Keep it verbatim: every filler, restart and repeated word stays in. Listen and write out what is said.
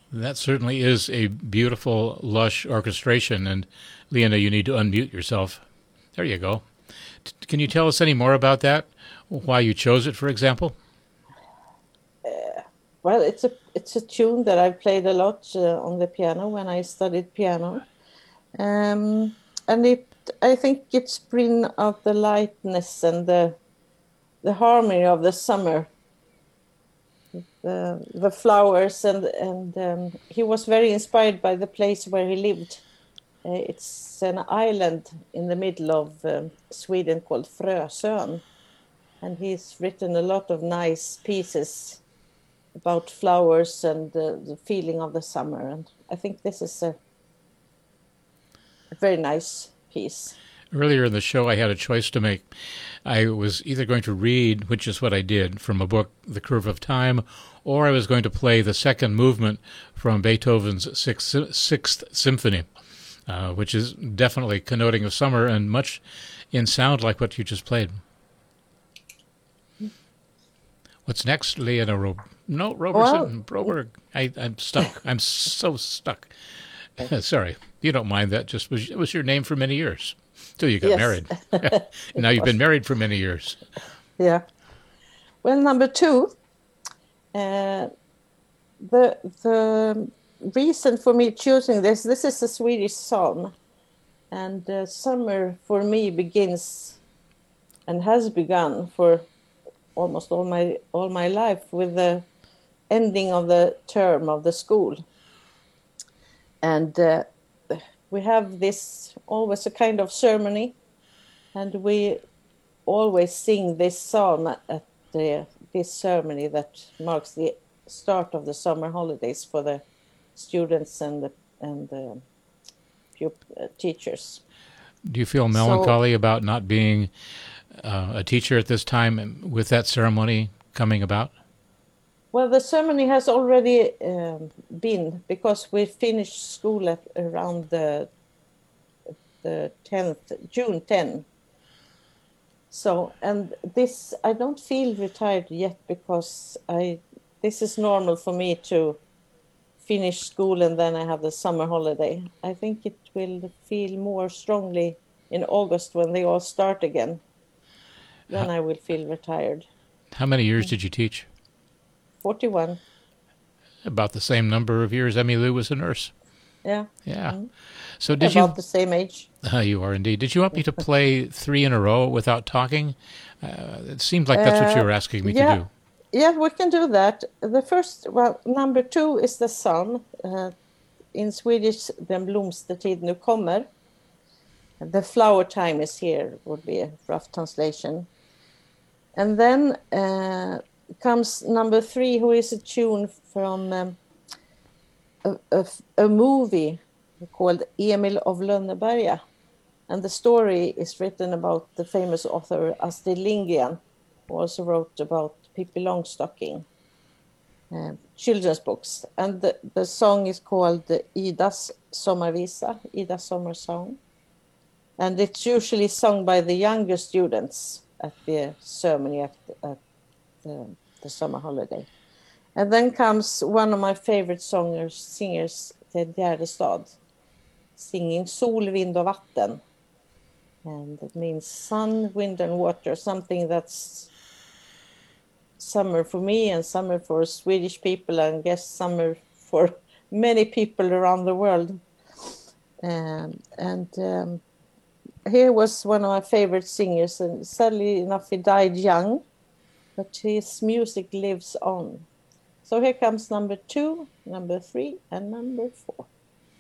That certainly is a beautiful, lush orchestration. And Leona, you need to unmute yourself. There you go. T- can you tell us any more about that? Why you chose it, for example? Uh, well, it's a it's a tune that I've played a lot uh, on the piano when I studied piano, um, and it I think it's bring out the lightness and the the harmony of the summer, the the flowers, and and um, he was very inspired by the place where he lived. Uh, it's an island in the middle of um, Sweden called Frösön, and he's written a lot of nice pieces about flowers and uh, the feeling of the summer. And I think this is a, a very nice piece. Earlier in the show, I had a choice to make. I was either going to read, which is what I did, from a book, The Curve of Time, or I was going to play the second movement from Beethoven's Sixth, Sixth Symphony, uh, which is definitely connoting of summer and much in sound like what you just played. What's next, Leona Ro- No, Roberson, Well, Broberg. I, I'm stuck. I'm so stuck. Sorry, you don't mind that. Just was, it was your name for many years till you got yes, married. And now you've been was. married for many years. Yeah. Well, number two, uh, the the reason for me choosing this, this is a Swedish song, and uh, summer for me begins and has begun for almost all my all my life with the ending of the term of the school. And uh, we have this always a kind of ceremony, and we always sing this song at the, this ceremony that marks the start of the summer holidays for the students and the, and the uh, teachers. Do you feel So, melancholy about not being uh, a teacher at this time with that ceremony coming about? well, the ceremony has already um, been because we finished school at around the the tenth, June tenth. So, and this, I don't feel retired yet because I, this is normal for me to finish school and then I have the summer holiday. I think it will feel more strongly in August when they all start again. Then How, I will feel retired. how many years did you teach? forty-one. About the same number of years Emmy Lou was a nurse. Yeah. Yeah. Mm. So did About you? the same age. Uh, you are indeed. Did you want me to play three in a row without talking? Uh, it seemed like that's what you Uh, were asking me to yeah, do. yeah, we can do that. The first, well, number two is the sun. Uh, in Swedish, Den blomstertid nu kommer. The flower time is here, would be a rough translation. And then uh, comes number three, who is a tune from um, a, a, a movie called Emil of Lönneberga. And the story is written about the famous author Astrid Lindgren, who also wrote about Pippi Longstocking, uh, children's books. And the, the song is called Ida's Sommarvisa, Ida's Summer Song. And it's usually sung by the younger students at the ceremony at, at the, the summer holiday. And then comes one of my favorite songers, singers, Ted Gärdestad, singing Sol, vind och vatten. And it means sun, wind, and water, something that's summer for me and summer for Swedish people, and I guess summer for many people around the world. Um, and um, he was one of my favorite singers, and sadly enough, he died young, but his music lives on. So here comes number two, number three, and number four.